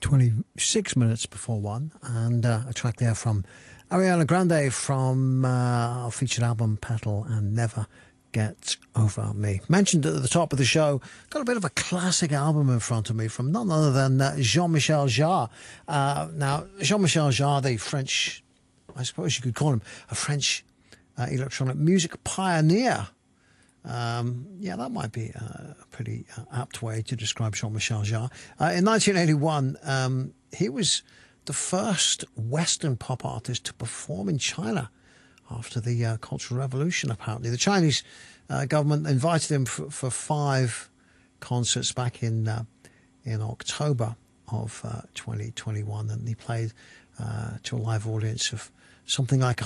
26 minutes before 1, and a track there from Ariana Grande from our featured album Petal and Never Get Over Me. Mentioned at the top of the show, got a bit of a classic album in front of me from none other than Jean-Michel Jarre. Now, Jean-Michel Jarre, the French, I suppose you could call him a French electronic music pioneer. Yeah, that might be a pretty apt way to describe Jean-Michel Jarre. In 1981, he was the first Western pop artist to perform in China after the Cultural Revolution, apparently. The Chinese government invited him for 5 concerts back in October of 2021, and he played to a live audience of something like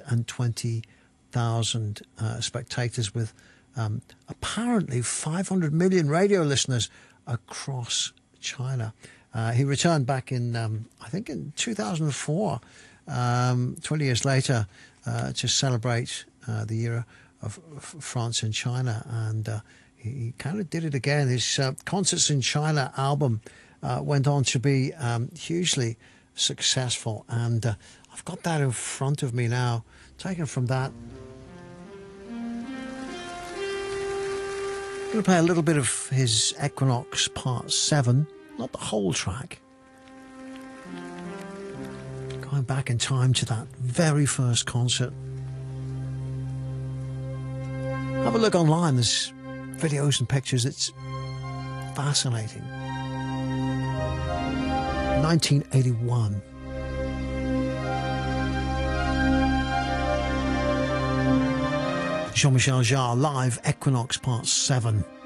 120,000 spectators with apparently 500 million radio listeners across China. He returned back in, I think in 2004, 20 years later, to celebrate the year of France and China. And he kind of did it again. His Concerts in China album went on to be hugely successful. And I've got that in front of me now, taken from that. I'm going to play a little bit of his Equinox Part 7, not the whole track. Going back in time to that very first concert. Have a look online, there's videos and pictures, it's fascinating. 1981. Jean-Michel Jarre live, Equinox Part 7.